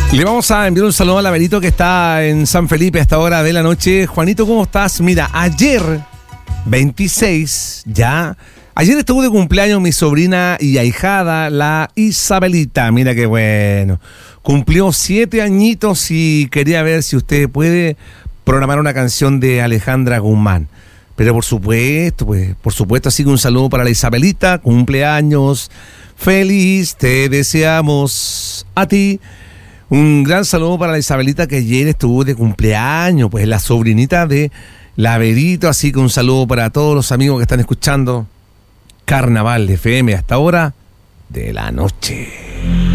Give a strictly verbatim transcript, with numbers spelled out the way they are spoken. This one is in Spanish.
Le vamos a enviar un saludo a Laverito que está en San Felipe a esta hora de la noche. Juanito, ¿cómo estás? Mira, ayer, veintiséis, ya... Ayer estuvo de cumpleaños mi sobrina y ahijada, la Isabelita. Mira qué bueno. Cumplió siete añitos y quería ver si usted puede programar una canción de Alejandra Guzmán. Pero por supuesto, pues, por supuesto, así que un saludo para la Isabelita, cumpleaños feliz, te deseamos a ti. Un gran saludo para la Isabelita que ayer estuvo de cumpleaños, pues la sobrinita de Laverito, así que un saludo para todos los amigos que están escuchando Carnaval F M hasta ahora de la noche.